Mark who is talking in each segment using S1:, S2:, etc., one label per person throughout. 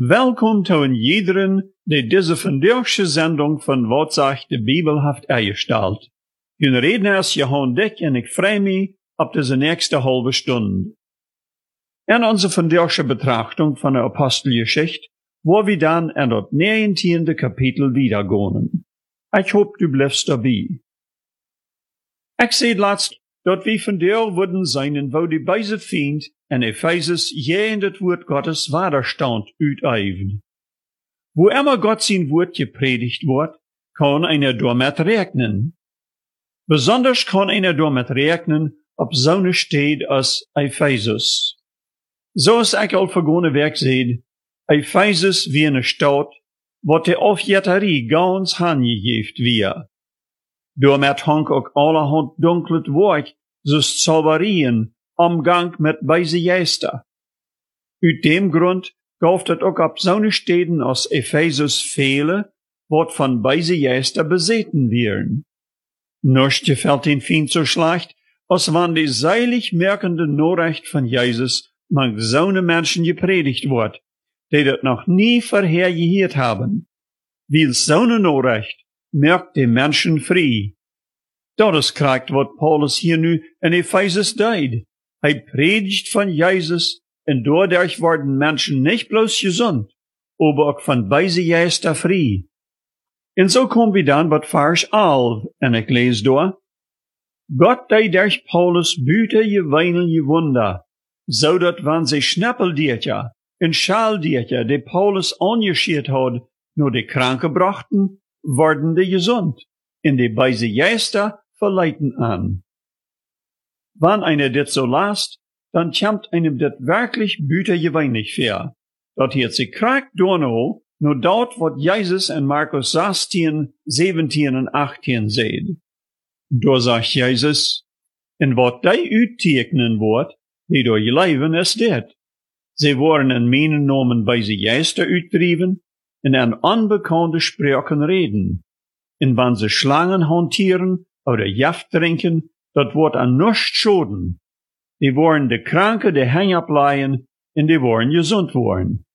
S1: Welkom zu iedereen die deze vandaagse zending van Wat zegt de Bibel heeft eingesteld. Hun reden is Johan Dick en ik freue mich op deze nächste halbe Stunde. In onze vandaagse betrachtung van de Apostelgeschichte, wo wir dann in das 19. Kapitel wiedergehen. Ich hoop du blijft dabei. Ik zei laatst dat we vandaag worden zijn en wo die beise Feind en Ephesus je in het woord Gottes Widerstand uitoefenen. Wo immer Gott sein Wort gepredigt wordt, kann einer damit rechnen. Besonders kann einer damit rechnen op zo'n stad als Ephesus. Zoals ik al vergane werk zei, Ephesus wie een stad, wat de afjetterie ganz handgegeven weer. Daarmet hangt ook allerhand dunklet werk, zoals Zauberien, Omgang met beise Geister. Uit dem Grund gauft het ook op zo'n steden als Ephesus vele, wat van beise Geister bezeten werden. Nichts gefällt den Feind so schlecht, als wann die seilig merkende Nachricht von Jesus mang zo'n Menschen gepredigt wordt, die dat noch nie vorher gehört haben. Weil zo'n Nachricht merkt die Menschen frei. Dat is krijgt wat Paulus hier nu in Ephesus deed. Hij predigt van Jezus en doordat worden Menschen nicht bloß gesund, aber ook van beise Geister frei. En zo komen we dan bij vers 11 en ik lees door. Gott deed durch Paulus büte geweinige Wunder, zodat wann sie Schnappeldietje en Schaldietje die Paulus angeschiert had, nur die Kranke brachten, worden die gesund, en die beise Geister verleiten an. Wann einer dit so lasst, dann kommt einem dit wirklich büttergeweinig vor. Dat hier sie krank dorno, nur dort, wat Jesus in Markus 16, 17 en 18 seht. Da sagt Jesus, en wat die uittekenen wordt, die door je leven is dit. Sie worden in mijn namen bij ze Geister uitdrieven, en aan onbekannte Sprachen reden. En wann ze Schlangen hantieren, oder Jaft trinken, dat wordt aan nichts schoden. Die worden de Kranke de hang ableihen, en die worden gesund worden.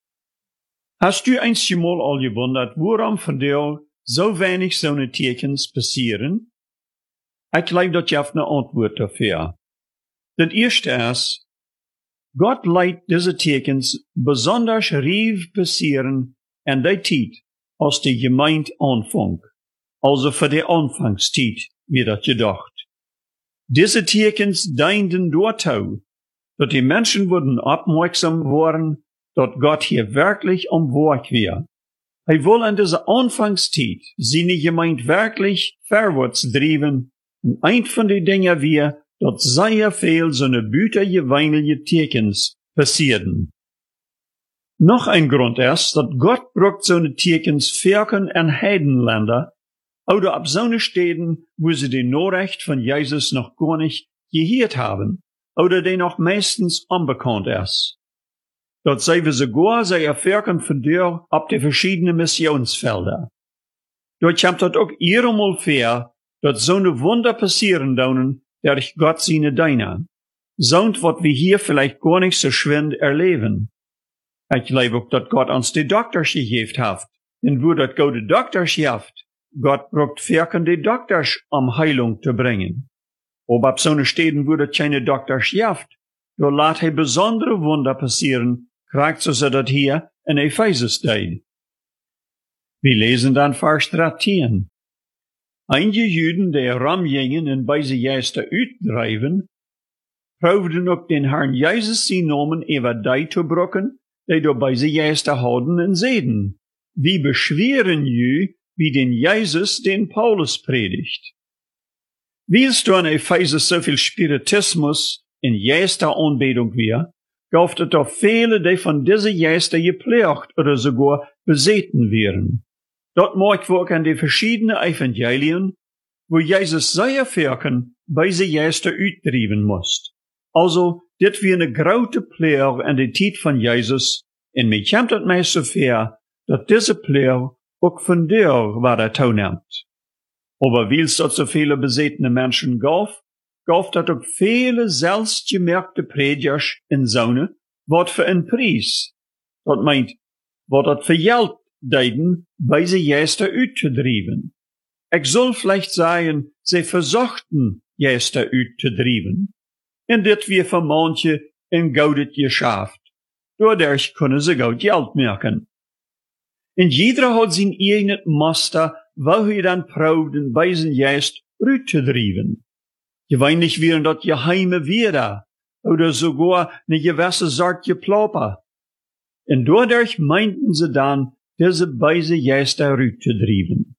S1: Hast du einmal al gewundert, waarom vandaag so wenig zo'n tekens passieren? Ik glaube, dat je hebt een antwoord dafür. Dat eerste is, Gott leidt deze tekens besonders rief passieren en die tijd als de gemeente aanvangt. Also für die Anfangszeit wird das gedacht. Diese Tekens dienten dazu, dass die Menschen wurden aufmerksam worden, dass Gott hier wirklich am Werk war. Er will in dieser Anfangszeit seine Gemeinde wirklich vorwärts treiben, und ein von den Dingen war, dass sehr viel so eine büttergeweinige Tekens passierten. Noch ein Grund ist, dass Gott braucht so eine Tekens Völkern in Heidenländer, oder ab zo'n steden, wo sie die Nachricht von Jesus noch gar nicht gehört haben, oder die noch meistens unbekannt ist. Dort sei wir sogar sehr erfahren von dir ab die verschiedenen Missionsfelder. Dort kommt dort auch einmal vor, dass so eine Wunder passieren daunen, durch Gott seine Diener. Sound, wat wir hier vielleicht gar nicht so schwind erleben. Ich glaube auch, dass Gott uns die Doktors gegeben hat. Denn wo dat Gott die Doktors gibt, Gott braucht Völkern die Doktors, Heilung zu bringen. Aber ab so'n Städten, wo das keine Doktors gibt, da lässt er besondere Wunder passieren, kriegt so dat hier in Ephesus deed. Wir lesen dann Vers 13. Einige Juden, die rumgingen en beise Geister uitdrijven, proefden ook den Herrn Jesus zijn Namen über die zu brucken, die door beise Geister hadden en zeiden. Wie beschweren je, wie den Jesus den Paulus predigt. Weil's du in Ephesus so viel Spiritismus in Geisteranbetung wir, gauft es doch viele, die von diese Geister gepflegt oder sogar beseten wären. Dort mag wir auch an die verschiedenen Evangelien, wo Jesus sehr Völkern bei sie Geister uitdrieven musst. Also, dit wie eine grote Pflege an die Zeit von Jesus, en mir kommt het mij so ver, dat diese Pflege ook von dir war er toenimmt. Aber weil's dort so viele besetene Menschen gaf dat ook viele selbstgemerkte Predigers in Zone, wat für ein Preis. Dat meint, wat dat für Geld deiden, bei sie Geister uitzudrieven. Ich soll vielleicht sagen, sie versuchten, Geister uitzudrieven. En dit wir für manche in goudet geschafft. Dadurch können sie gut Geld machen. En jeder hat sein eigenes Muster, wo er dann probeert bei zijn Geist uitzudrieven. Gewöhnlich wären dort geheime Weder oder sogar eine gewisse Sort Geplauper. Und dadurch meinten sie dann, diese beide Geister uitzudrieven.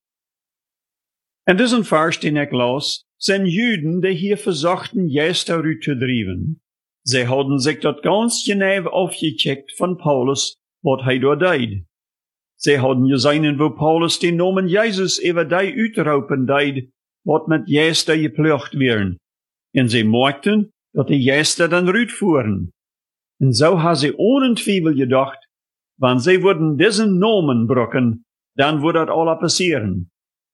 S1: En diesen Vers, den ich las, sind Juden, die hier versuchten, Geister uitzudrieven. Sie hadden sich dort ganz genau aufgecheckt von Paulus, was er dort deed. Sie hadden gesehen, wo Paulus den Namen Jesus über die uitroepen deed, wat met Geister geplucht werden. En sie merkten, dat die Geister dann uitvoeren. En so haben sie ohne Zweifel gedacht, wenn sie würden diesen Namen brucken, dann würde das alles passieren.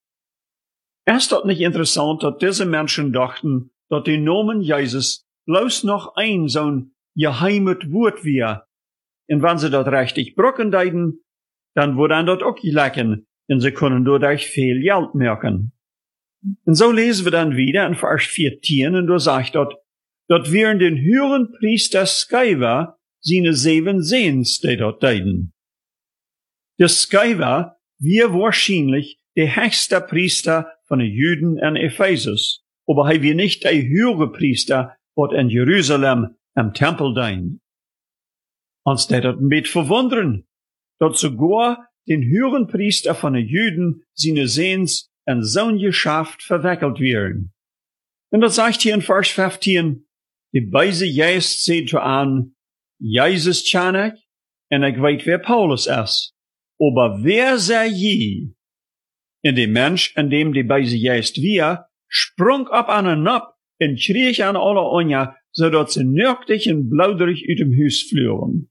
S1: Ist das nicht interessant, dass diese Menschen dachten, dass der Namen Jesus bloß noch ein so'n geheimes Wort wäre. Und wenn sie das richtig brucken deiden, dann würde das auch gelecken, und sie können dadurch viel Geld merken. Und so lesen wir dann wieder in Vers 14, und da sagt dort, dat wären den höheren Priester Sceva seine 7 Sehens, die dort deiden. Der Sceva wir wahrscheinlich der höchste Priester von den Juden in Ephesus, aber er wir nicht der höhere Priester, wat in Jerusalem am Tempel dein. Uns dat ein bisschen verwundern, dat sogar den höheren Priester von den Juden seine Sehens in so'n Geschäft verwickelt werden. Und das sagt hier in Vers 15, die beide Geist seht an, Jesus kann ich, und ich weiß, wer Paulus ist. Aber wer sei je? Und der Mensch, in dem die beide Geist wir, sprung ab an und ab, en kreeg aan alle onja, zodat ze nöchtig en blauderig uit dem Huis vloeren.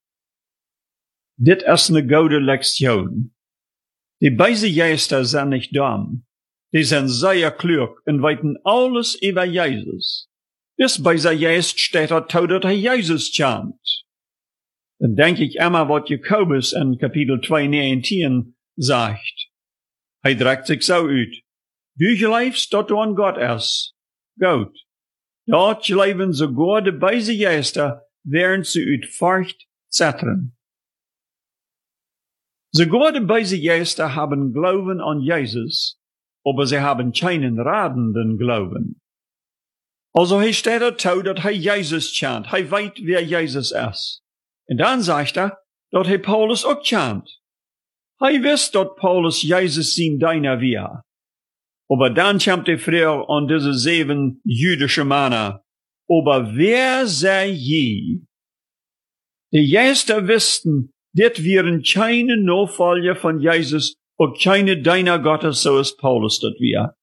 S1: Dit is een gouden lektion. Die beide Geister zijn niet dom. Die zijn zeer klug en weten alles über Jesus. Dus bij zijn Geist steht er toe dat hij Jesus chant. Dan denk ik immer wat Jakobus in Kapitel 2:19 sagt. Hij drückt sich so uit. Du geloofst dat er een God is. Goed. Dort leven sogar de beide Geister, während sie uit Furcht zittern. Sogar de beide Geister haben Glauben an Jesus, aber sie haben keinen radenden Glauben. Also hier steht er toe dat hij Jesus chant. Hij weet wer Jesus is. En dan sagt er, dat hij Paulus ook chant. Hij wist dat Paulus Jesus zijn diener weer. Aber dann kommt die Frage an diese 7 jüdische Männer. Aber wer sei je? Die Geister wussten, dit wären keine Nachfolger von Jesus und keine Diener Gottes, so ist Paulus das wir.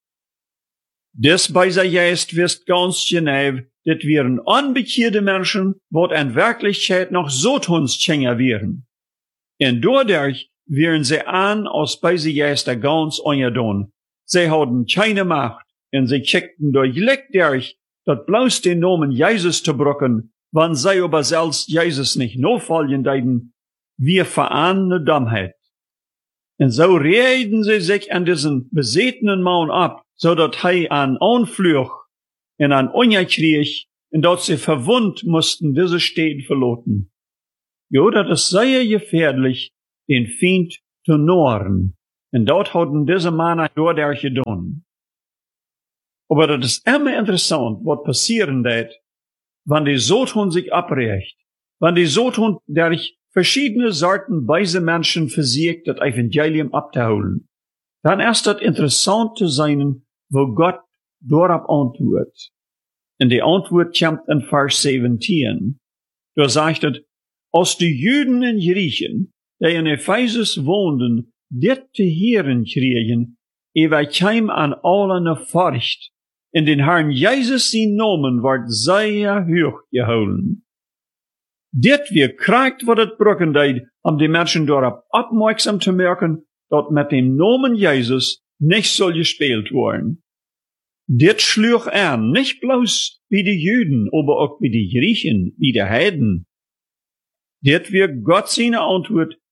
S1: Des bei sein Geist wisst ganz genau, dit wären unbekehrte Menschen, wat in Wirklichkeit noch Sotonschänger wären. Und dadurch wären sie an aus beide Geister ganz ungedon. Sie hadden keine Macht, und sie kickten durch Licht durch, dat bloß den Namen Jesus zu brucken, wann sie aber selbst Jesus nicht nachfolgen deiden, wir verahnen Dummheit. Und so reden sie sich an diesen besetenen Mann ab, so dat hij an Anfluch und an Unja krieg, und dat sie verwund mussten diese Städte verloten. Jo, dat ist sehr gefährlich, den Feind zu nohren. Und dort hadden diese Männer dadurch gedaan. Aber das ist immer interessant, was passieren wird, wenn die Sothund sich abrecht, wenn die Sothund durch verschiedene Sorten weise Menschen versiegt, das Evangelium abzuholen. Dann ist das interessant zu sein, wo Gott darauf antwortet. Und die Antwort kommt in Vers 17. Da sagt es, als die Juden und Griechen, die in Ephesus wohnten, dit te heren kriegen, wij keim an allen Furcht. In den Herrn Jesus zijn Namen wordt sehr hoog gehouden. Dit wir krijgt wat het brukken deed, die Menschen darauf aufmerksam zu merken, dat mit dem Namen Jesus nicht soll gespielt worden. Dit schlug an, nicht bloß wie die Juden, aber auch wie die Griechen, wie die Heiden. Dit wir Gott seine Antwort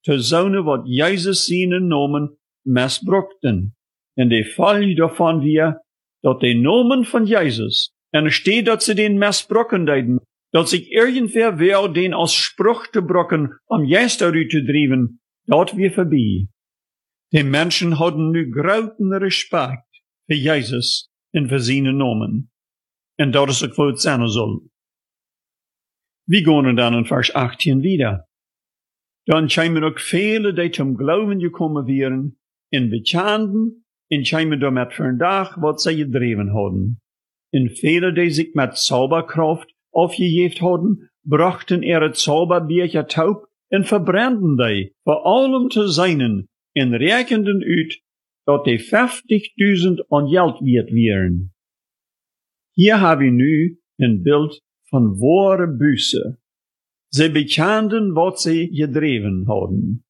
S1: te zonen wat Jezus zijn nomen misbrukten. En de Fall daarvan weer, dat de nomen van Jezus, en er steht dat ze den misbrukken deden, dat zich irgendwer wel den als spruch te brokken, om Jezus eruit te drijven, dat weer voorbij. De mensen hadden nu groten respect voor Jezus en voor zijn nomen. En dat is ook wat het zijn zal. We gaan dan in vers 18 wieder. Dan zijn ook vele die zum Glauben gekommen wären, en bekenden, en zijn damit vandaag wat zij gedreven hadden. En vele die zich met Zauberkraft aufgegeven hadden, brachten het Zauberbeertje taub en verbranden die, voor allem te zijnen, en rekenden uit, dat die 50.000 aan geld waard wären. Hier hebben we nu een beeld van ware Buße. Zij bekenden wat zij gedreven hadden.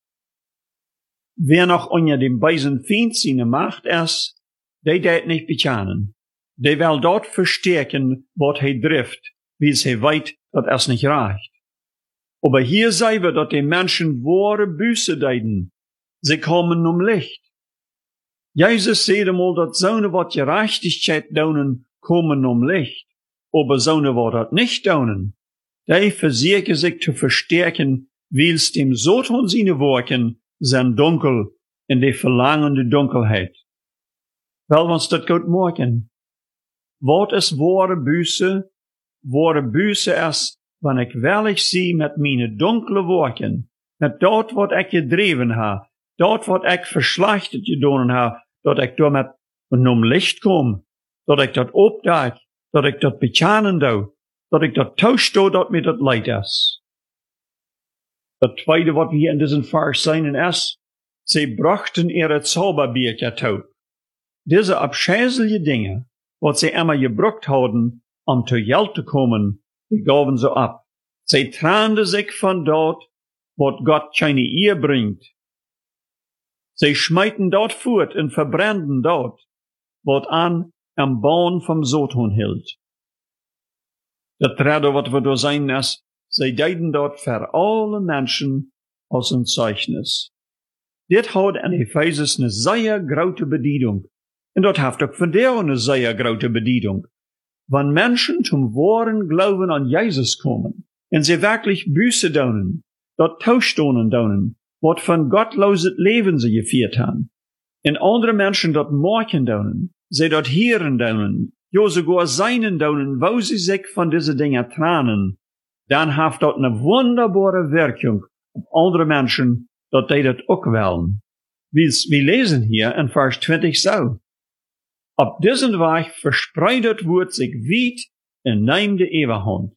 S1: Wer noch onder dem beisen Feind seine Macht ist, die dat nicht bekenen. Die will dort verstärken, wat hij drift, wie hij weet dat es nicht reicht. Aber hier sehen wir, dat die Menschen wahre Buße deiden. Sie kommen Licht. Jezus zei einmal, dat zonen wat Gerechtigkeit daunen, kommen Licht. Aber zonen wat dat nicht daunen, die versuchen sich zu verstärken, wils dem Satan seine Werken zijn dunkel en die verlangende Dunkelheit. Wel, ons dat goed maken. Wat is ware Buße? Ware Buße is, wanneer ik wellig zie met mijn dunkele werken, met dat wat ik gedreven heb, dat wat ik verslachtet gedaan heb, dat ik door met Licht kom, dat ik dat opdaag, dat ik dat bekenen doe, dat ik dat toesto dat mir dat leid is. Het tweede wat we hier in diesem Vers zien is, sie brachten het Zauberbeertje taub. Diese abscheuliche Dinge, wat sie immer gebruikt hadden, om te geld te komen, die gaven ze ab. Sie tranden sich von dort, wat Gott keine Ehe bringt. Sie schmeiten dort fort und verbranden dort, wat an am Bahn vom Satan hielt. Dat derde wat we door zijn is, zij deiden dort voor alle mensen als een Zeichnis. Dit houdt in Ephesus een zeer grote bediening. En dat heeft ook vandaag een zeer grote bediening. Wanneer mensen zum wahren Glauben an Jesus komen, en sie wirklich Buße doen, dat toestonen doen, wat van gottloos leven ze gevierd hebben. En andere mensen dat maken doen, zij dat heren doen, ja sogar seinen doen, wo sie sich von diese Dinge trennen, dan heeft dat een wunderbare werking op andere mensen, dat die dat ook willen. We lezen hier in vers 20 zo. Op diesen Weg verspreidet wordt zich weit en neemt de Eeuwigheid.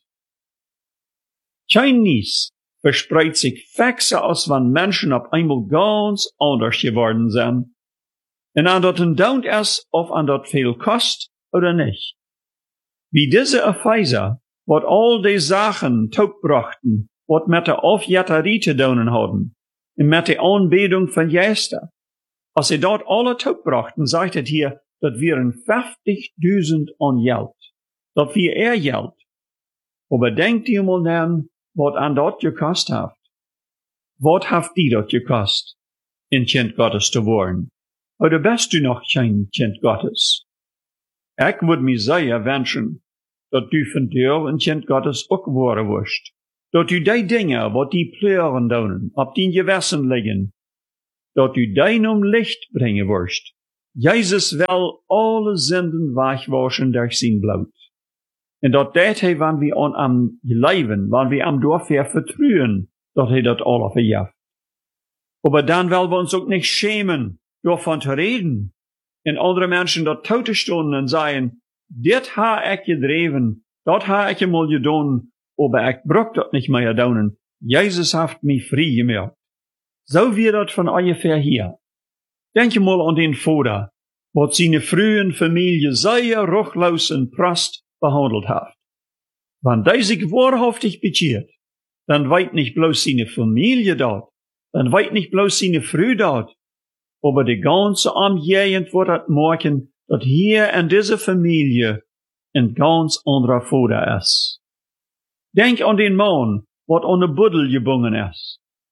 S1: Kein Nies verspreidt sich fixer, als wann Menschen op einmal ganz anders geworden zijn. En aan dat een daunt is, of aan dat veel kost, oder nicht. Wie diese Epheser, wat al die Sachen taubbrachten, wat met de Aufjetterie te doen hadden, en met de aanbeding van Jester. Als sie dort alle taubbrachten, sagt het hier, dat wären 50.000 an Geld. Dat wir Geld. Aber denkt ihr mal an, wat an dort gekost haft. Wat haft die dort gekost, in Kind Gottes te worden? Oder bist du noch kein Kind Gottes? Ik would me zeer wensen, dat du van dir een Kind Gottes ook worden worst. Dat u die dingen, wat die pleuren doen, op die gewessen liggen, dat u die Licht brengen worst. Jezus wil alle zinden wegwaschen durch zijn bloed. En dat deed hij, wanneer we aan hem leven, wanneer we hem doorver vertrouwen, dat hij dat alle verjaft. Maar dan willen we ons ook niet schämen, daarvan te reden. En andere mensen dat toe te stonden en zeggen, dit ha ik gedreven, dat ha ik eenmaal gedaan, maar ik bruk dat niet meer doen. Jezus heeft mij vrij gemaakt. Zo weer dat van ongeveer hier. Denk je mal aan den Vater, wat zijn frühen Familie zeer ruchloos en prast behandeld heeft. Wanneer hij zich wahrhaftig bekeert, dan weet niet bloos zijn Familie dat, dan weet niet bloos zijn Früh dat, aber die ganze Umgegend wird das merken, dass hier in dieser Familie ein ganz anderer Vater ist. Denk an den Mann, wat an de Buddel gebunden ist.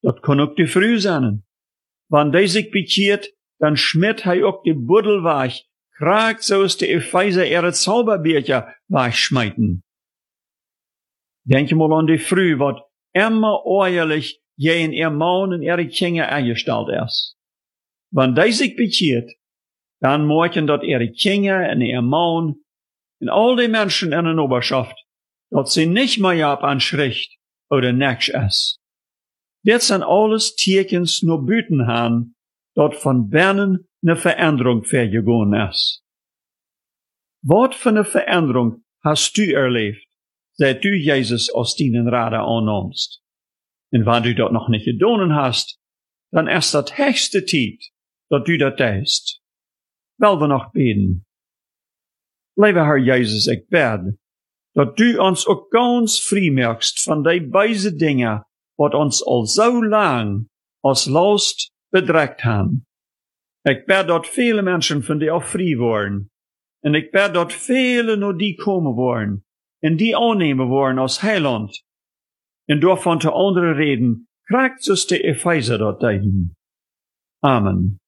S1: Dat kon ook de Früh zijn. Wanneer die zich bekeert, dan schmiert hij ook de Buddel weg, kraakt zoals de Epheser het Zauberbeertje wegschmijten. Denk je mal an die Früh, wat immer ehrlich je in ihr Mann und ihre Kinder eingestellt ist. Wenn die sich bekeert, dann merken dat ihre Kinder und ihr Mann und all die Menschen in der Oberschaft, dat sie nicht mehr ab an Schrift oder nichts ist. Das sind alles Tekens nur Büten haben, dat von binnen eine Veränderung vergegangen ist. Was für eine Veränderung hast du erlebt, seit du Jesus aus deinen Rader annimmst? Und wenn du das noch nicht getan hast, dann ist das höchste Zeit, dass du das tust. Weil wir noch beten. Lieber Herr Jesus, ich bete, dass du uns auch ganz frei machst von den beiden Dingen, was uns all so lang als Last bedrückt haben. Ich bete, dass viele Menschen von dir auch frei worden. Und ich bete, dass viele nur die kommen wollen und die annehmen wollen als Heiland. Und davon zu anderen reden, kriegt es die Epheser dort dahin. Amen.